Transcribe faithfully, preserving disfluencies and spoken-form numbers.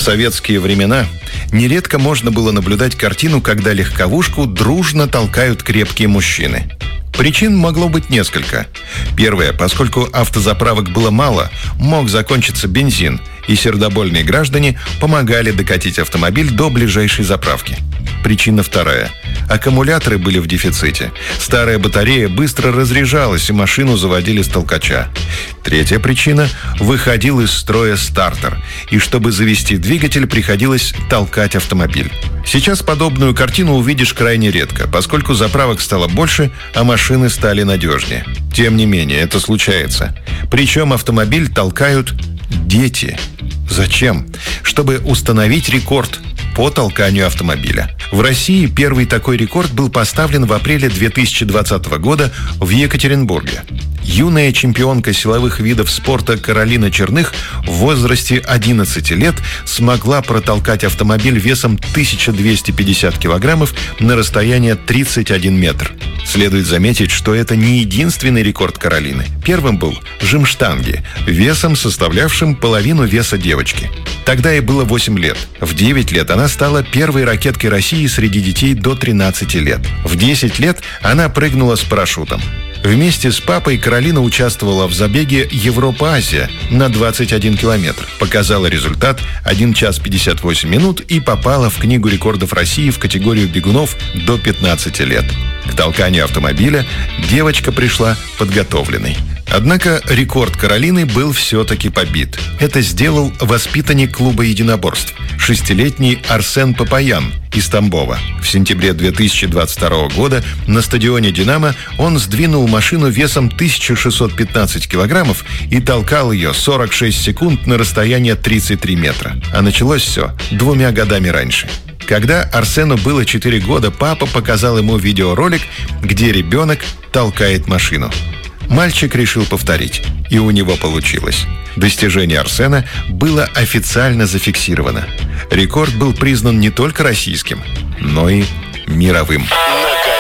советские времена нередко можно было наблюдать картину, когда легковушку дружно толкают крепкие мужчины. Причин могло быть несколько. Первое, поскольку автозаправок было мало, мог закончиться бензин, и сердобольные граждане помогали докатить автомобиль до ближайшей заправки. Причина вторая. Аккумуляторы были в дефиците. Старая батарея быстро разряжалась, и машину заводили с толкача. Третья причина – выходил из строя стартер, и чтобы завести двигатель, приходилось толкать автомобиль. Сейчас подобную картину увидишь крайне редко, поскольку заправок стало больше, а машины стали надежнее. Тем не менее, это случается. Причем автомобиль толкают дети. Зачем? Чтобы установить рекорд по толканию автомобиля. В России первый такой рекорд был поставлен в апреле две тысячи двадцатого года в Екатеринбурге. Юная чемпионка силовых видов спорта Каролина Черных в возрасте одиннадцати лет смогла протолкать автомобиль весом тысяча двести пятьдесят килограммов на расстояние тридцать один метр. Следует заметить, что это не единственный рекорд Каролины. Первым был жим штанги, весом составлявшим половину веса девочки. Тогда ей было восемь лет. В девять лет она стала первой ракеткой России среди детей до тринадцати лет. В десять лет она прыгнула с парашютом. Вместе с папой Каролина участвовала в забеге Европа-Азия на двадцать один километр. Показала результат один час пятьдесят восемь минут и попала в Книгу рекордов России в категорию бегунов до пятнадцати лет. К толканию автомобиля девочка пришла подготовленной. Однако рекорд Каролины был все-таки побит. Это сделал воспитанник клуба единоборств, шестилетний Арсен Папаян из Тамбова. В сентябре две тысячи двадцать второго года на стадионе «Динамо» он сдвинул машину весом тысяча шестьсот пятнадцать килограммов и толкал ее сорок шесть секунд на расстояние тридцать три метра. А началось все двумя годами раньше. Когда Арсену было четыре года, папа показал ему видеоролик, где ребенок толкает машину. Мальчик решил повторить, и у него получилось. Достижение Арсена было официально зафиксировано. Рекорд был признан не только российским, но и мировым.